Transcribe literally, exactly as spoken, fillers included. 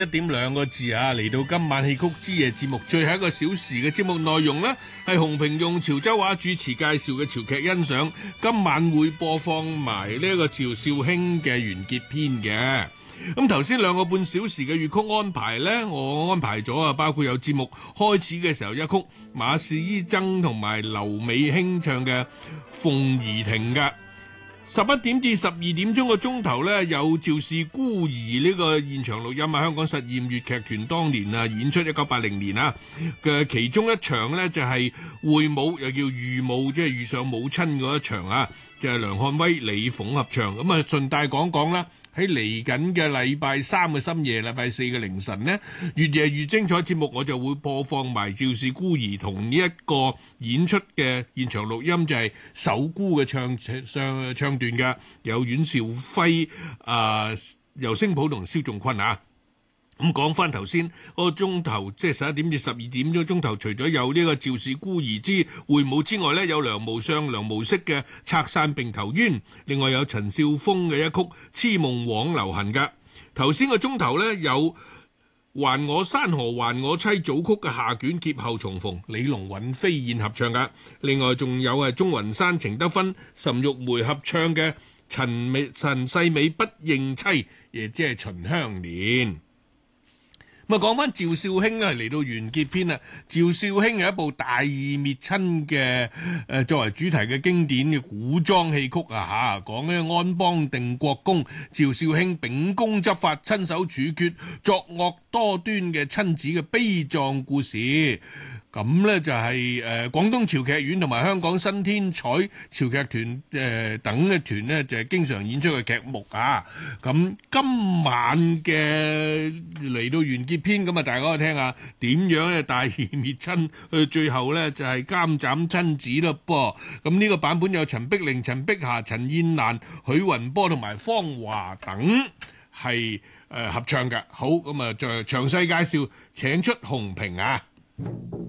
一點兩個字啊，嚟到今晚戲曲之夜節目最後一個小時嘅節目內容呢，係洪平用潮州話主持介紹嘅潮劇欣賞。今晚會播放埋呢一個趙少卿嘅完結篇嘅。咁頭先兩個半小時嘅粵曲安排呢，我安排咗啊，包括有節目開始嘅時候一曲馬氏伊曾同埋劉美卿唱嘅《鳳儀亭》噶。十一點至十二點鐘個鐘頭呢，有趙氏孤兒呢個現場錄音啊，香港實驗粵劇團當年啊演出一九八零年啊嘅其中一場呢，就係會舞，又叫遇舞，即係遇上母親嗰一場啊，就係梁漢威、李鳳合唱。咁啊順帶講講啦，喺嚟緊嘅禮拜三嘅深夜、禮拜四嘅凌晨呢，越夜越精彩節目，我就會播放埋趙氏孤兒同呢一個演出嘅現場錄音，就係首姑嘅唱唱唱段嘅，有阮兆輝、啊、呃、尤聲普同蕭仲坤啊。咁講翻頭先嗰個鐘頭，即係十一點至十二點鐘鐘頭，除咗有呢個趙氏孤兒之會舞之外呢，有梁無相、梁無息嘅拆散並頭冤，另外有陳少峰嘅一曲痴夢枉流行噶。頭先個鐘頭呢，有還我山河還我妻組曲嘅下卷劫後重逢，李龍尹飛燕合唱噶。另外仲有係鍾雲山、程德芬、岑玉梅合唱嘅陳美陳世美不認妻，亦即係秦香蓮。咁啊，講翻趙少卿咧，嚟到完結篇啦。趙少卿係一部大義滅親嘅誒，作為主題嘅經典嘅古裝戲曲啊，嚇講咧安邦定國公趙少卿秉公執法、親手處決作惡多端嘅親子嘅悲壯故事。咁呢就係誒廣東潮劇院同埋香港新天彩潮劇團誒、呃、等嘅團呢，就係、是、經常演出嘅劇目啊。咁今晚嘅嚟到完結篇，咁啊大家聽下點樣咧大義滅親，去最後呢就係、是、監斬親子咯噃。咁呢個版本有陳碧玲、陳碧霞、陳燕蘭、許雲波同埋方華等係誒、呃、合唱嘅。好，咁啊再詳細介紹，請出洪平啊。